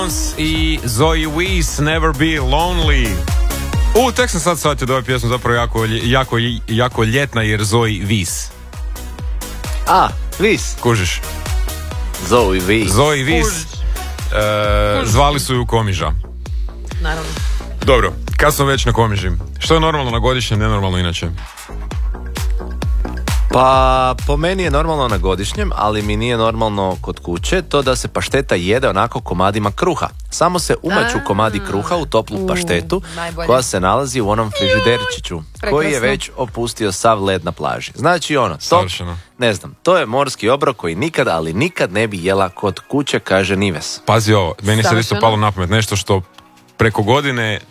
I Zoe Wees, Never Be Lonely. Tek sam sad shvatio da ova pjesma zapravo jako ljetna jer Zoe Wees. Vis. Kužiš? Zoe Wees. Zvali su ju Komiža. Naravno. Dobro, kad smo već na Komiži, što je normalno na godišnjem, nenormalno inače? Pa po meni je normalno na godišnjem, ali mi nije normalno kod kuće to da se pašteta jede onako komadima kruha. Samo se umaču komadi kruha u toplu paštetu koja se nalazi u onom frižiderčiću koji je već opustio sav led na plaži. Znači to je morski obrok koji nikad ne bi jela kod kuće, kaže Nives. Pazi ovo, meni se isto palo na pamet nešto što preko godine